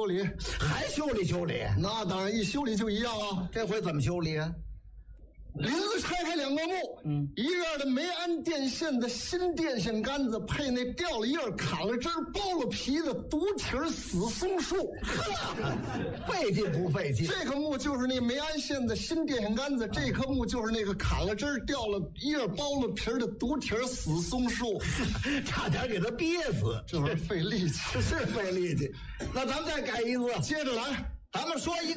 理， 还修理？ 那当然，一修理就一样啊。 这回怎么修理啊？ 林子拆开2个木，一院的梅安电线的新电线杆子，配那掉了叶、砍了枝、剥了皮的独体死松树， 费劲不费劲？ 这棵木就是那梅安线的新电线杆子，这棵木就是那个砍了枝、掉了叶、剥了皮的独体死松树， 差点给他憋死， 这玩意儿费力气， 是费力气。那咱们再改一个， 接着来， 咱们说一个。